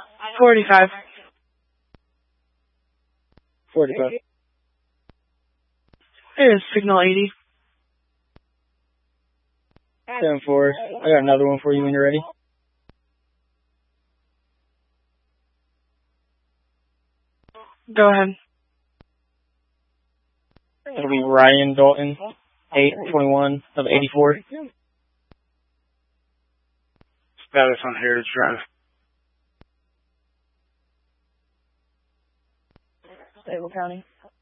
45. 45. Here's signal 80. 7-4. I got another one for you when you're ready. Go ahead. It'll be Ryan Dalton, 821 of 84. Status on Heritage Drive. Stable County.